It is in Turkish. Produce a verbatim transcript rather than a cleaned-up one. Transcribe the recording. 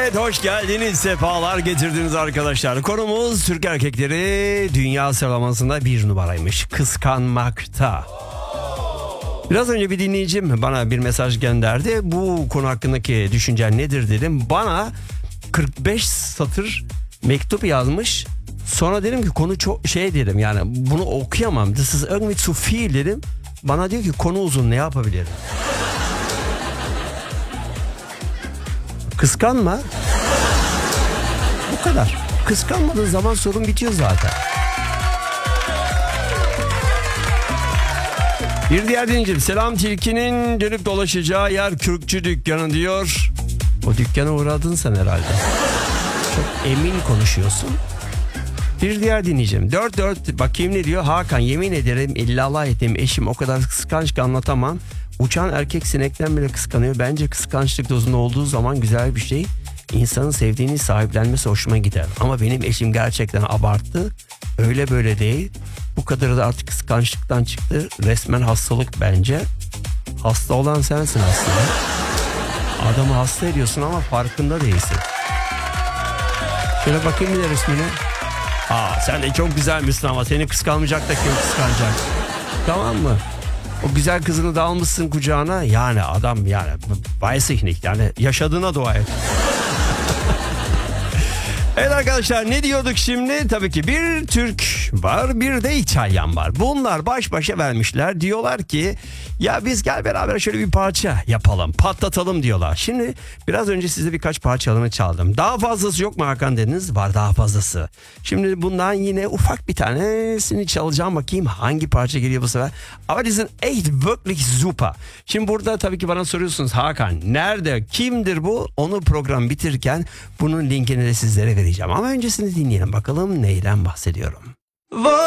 Evet, hoş geldiniz, sefalar getirdiniz arkadaşlar. Konumuz Türk erkekleri dünya sıralamasında bir numaraymış, kıskanmakta. Biraz önce bir dinleyicim bana bir mesaj gönderdi. Bu konu hakkındaki düşüncen nedir dedim. Bana kırk beş satır mektup yazmış. Sonra dedim ki konu çok şey dedim, yani bunu okuyamam. This is irgendwie zu viel dedim. Bana diyor ki konu uzun, ne yapabilirim? Kıskanma. Bu kadar. Kıskanmadığın zaman sorun bitiyor zaten. Bir diğer dinleyicim, selam, tilkinin dönüp dolaşacağı yer kürkçü dükkanı diyor. O dükkana uğradın sen herhalde. Çok emin konuşuyorsun. Bir diğer dinleyicim, dört dört bakayım ne diyor. Hakan, yemin ederim illallah ettiğim eşim o kadar kıskanç ki anlatamam. Uçan erkek sinekten bile kıskanıyor. Bence kıskançlık dozunda olduğu zaman güzel bir şey. İnsanın sevdiğini sahiplenmesi hoşuma gider. Ama benim eşim gerçekten abarttı. Öyle böyle değil. Bu kadarı da artık kıskançlıktan çıktı. Resmen hastalık bence. Hasta olan sensin aslında. Adamı hasta ediyorsun ama farkında değilsin. Şöyle bakayım bir de resmine. Aa, sen de çok güzelmişsin ama seni kıskanmayacak da kim kıskanacak? Tamam mı? O güzel kızını da almışsın kucağına. Yani adam, yani bayısıhnik, yani yaşadığına dua et. Evet arkadaşlar, ne diyorduk şimdi? Tabii ki bir Türk var, bir de İtalyan var. Bunlar baş başa vermişler. Diyorlar ki ya biz gel beraber şöyle bir parça yapalım, patlatalım diyorlar. Şimdi biraz önce size birkaç parçalarını çaldım. Daha fazlası yok mu Hakan dediniz? Var daha fazlası. Şimdi bundan yine ufak bir tanesini çalacağım, bakayım hangi parça geliyor bu sefer. Aber die sind echt wirklich super. Şimdi burada tabii ki bana soruyorsunuz, Hakan nerede, kimdir bu? Onu program bitirirken bunun linkini de sizlere vereceğim. Ama öncesini dinleyelim bakalım neyden bahsediyorum.